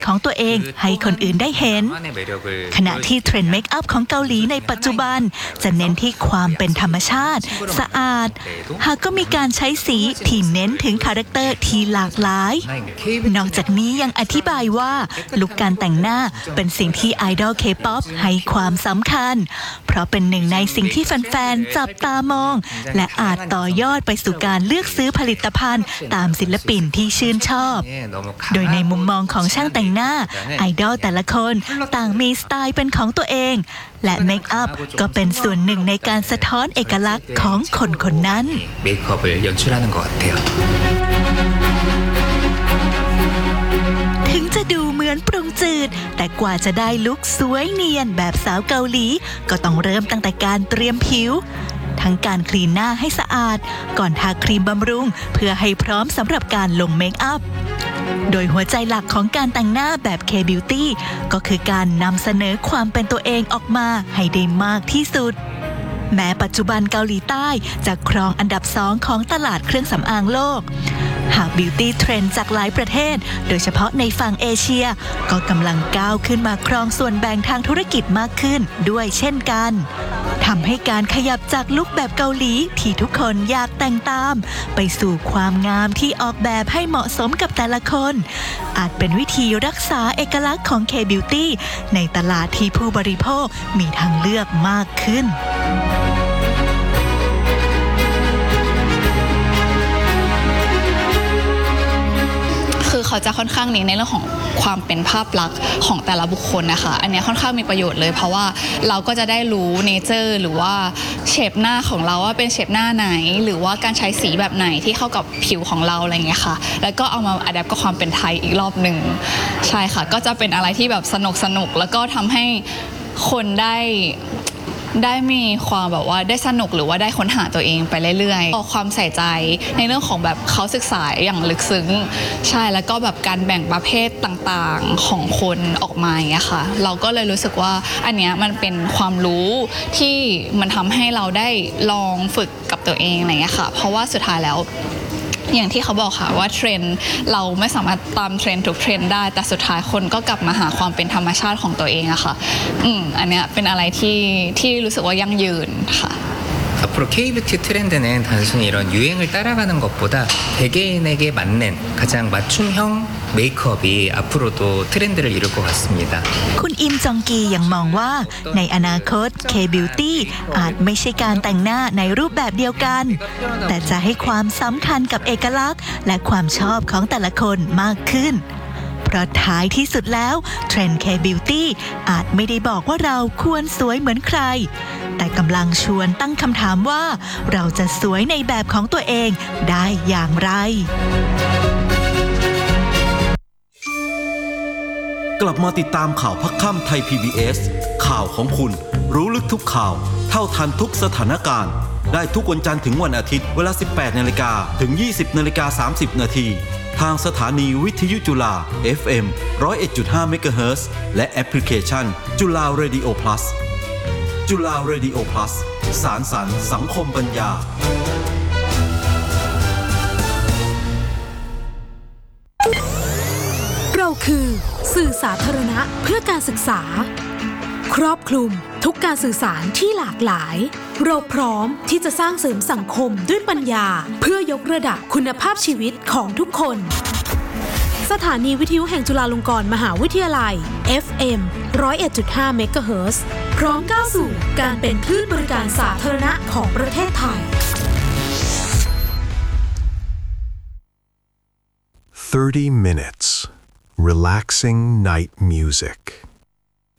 ของตัวเองให้คนอื่นได้เห็นขณะที่เทรนด์เมคอัพของเกาหลีในปัจจุบันจะเน้นที่ความเป็นธรรมชาติสะอาดหากก็มีการใช้สีที่เน้นถึงคาแรคเตอร์ที่หลากหลายนอกจากนี้ยังอธิบายว่าลุคการแต่งหน้าเป็นสิ่งที่ไอดอลเคป๊อปให้ความสำคัญเพราะเป็นหนึ่งในสิ่งที่แฟนๆจับตามองและอาจต่อยอดไปสู่การเลือกซื้อผลิตภัณฑ์ตามศิลปินที่ชื่นชอบโดยในมุมมองของช่างแต่งหน้าไอดอลแต่ละคนต่างมีสไตล์เป็นของตัวเองและเมคอัพก็เป็นส่วนหนึ่งในการสะท้อนเอกลักษณ์ของคนคนนั้นถึงจะดูเหมือนปรุงจืดแต่กว่าจะได้ลุคสวยเนียนแบบสาวเกาหลีก็ต้องเริ่มตั้งแต่การเตรียมผิวทั้งการคลีนหน้าให้สะอาดก่อนทาครีมบำรุงเพื่อให้พร้อมสำหรับการลงเมคอัพโดยหัวใจหลักของการแต่งหน้าแบบ K-Beauty ก็คือการนำเสนอความเป็นตัวเองออกมาให้ได้มากที่สุดแม้ปัจจุบันเกาหลีใต้จะครองอันดับ2ของตลาดเครื่องสำอางโลกหากบิวตี้เทรนด์จากหลายประเทศโดยเฉพาะในฝั่งเอเชียก็กำลังก้าวขึ้นมาครองส่วนแบ่งทางธุรกิจมากขึ้นด้วยเช่นกันทำให้การขยับจากลุคแบบเกาหลีที่ทุกคนอยากแต่งตามไปสู่ความงามที่ออกแบบให้เหมาะสมกับแต่ละคนอาจเป็นวิธีรักษาเอกลักษณ์ของ K-Beauty ในตลาดที่ผู้บริโภคมีทางเลือกมากขึ้นคือเขาจะค่อนข้างเน้นในเรื่องของความเป็นภาพลักษณ์ของแต่ละบุคคลนะคะอันนี้ค่อนข้างมีประโยชน์เลยเพราะว่าเราก็จะได้รู้เนเจอร์หรือว่าเชฟหน้าของเราว่าเป็นเชฟหน้าไหนหรือว่าการใช้สีแบบไหนที่เข้ากับผิวของเราอะไรอย่างเงี้ยค่ะแล้วก็เอามาอัดแอปกับความเป็นไทยอีกรอบหนึ่งใช่ค่ะก็จะเป็นอะไรที่แบบสนุกแล้วก็ทำให้คนได้มีความแบบว่าได้สนุกหรือว่าได้ค้นหาตัวเองไปเรื่อยๆความใส่ใจในเรื่องของแบบเขาศึกษาอย่างลึกซึ้งใช่แล้วก็แบบการแบ่งประเภทต่างๆของคนออกมาอย่างเงี้ยค่ะเราก็เลยรู้สึกว่าอันเนี้ยมันเป็นความรู้ที่มันทำให้เราได้ลองฝึกกับตัวเองอะไรเงี้ยค่ะเพราะว่าสุดท้ายแล้วอย่างที่เขาบอกค่ะว่าเทรนด์เราไม่สามารถตามเทรนด์ทุกเทรนด์ได้แต่สุดท้ายคนก็กลับมาหาความเป็นธรรมชาติของตัวเองอะค่ะอันเนี้ยเป็นอะไรที่รู้สึกว่ายั่งยืนค่ะ 앞으로 K-뷰티 트렌드는 단순히 이런 유행을 따라가는 것보다 개개인에게 맞는 가장 맞춤형 메이크업이 앞으로도 트렌드를 이룰 것 같습니다. คุณอิมจองกียังมองว่าในอนาคต K-Beauty อาจไม่ใช่การแต่งหน้าในรูปแบบเดียวกันแต่จะให้ความสำคัญกับเอกลักษณ์และความชอบของแต่ละคนมากขึ้นเพราะท้ายที่สุดแล้วเทรนด์ K-Beauty อาจไม่ได้บอกว่าเราควรสวยเหมือนใครแต่กำลังชวนตั้งคำถามว่าเราจะสวยในแบบของตัวเองได้อย่างไรกลับมาติดตามข่าวพักค่ำไทย PBS ข่าวของคุณรู้ลึกทุกข่าวเท่าทันทุกสถานการณ์ได้ทุกวันจันทร์ถึงวันอาทิตย์เวลา 18:00 นถึง 20:30 นทางสถานีวิทยุจุฬา FM 101.5 เมกะเฮิรตซ์และแอปพลิเคชันจุฬา Radio Plus จุฬา Radio Plus สารสรรค์สังคมปัญญาเราคือสื่อสาธารณะเพื่อการศึกษาครอบคลุมทุกการสื่อสารที่หลากหลายเราพร้อมที่จะสร้างเสริมสังคมด้วยปัญญาเพื่อยกระดับคุณภาพชีวิตของทุกคนสถานีวิทยุแห่งจุฬาลงกรณ์มหาวิทยาลัย FM 101.5 เมกะเฮิรตซ์พร้อมก้าวสู่การเป็นคลื่นบริการสาธารณะของประเทศไทย 30 minutes relaxing night music